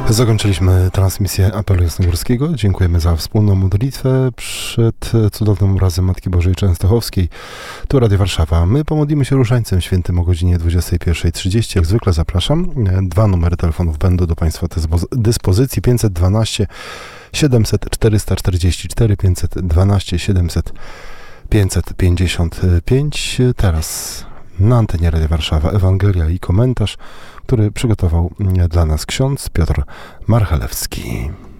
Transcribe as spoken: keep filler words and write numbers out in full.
Zakończyliśmy transmisję Apelu Jasnogórskiego. Dziękujemy za wspólną modlitwę przed cudownym obrazem Matki Bożej Częstochowskiej. Tu Radio Warszawa. My pomodlimy się Różańcem Świętym o godzinie dwudziestej pierwszej trzydzieści. Jak zwykle zapraszam. Dwa numery telefonów będą do Państwa dyspozycji. pięćset dwanaście siedemset czterysta czterdzieści cztery, pięćset dwanaście siedemset pięćset pięćdziesiąt pięć. Teraz na antenie Radio Warszawa Ewangelia i komentarz, który przygotował dla nas ksiądz Piotr Marchelewski.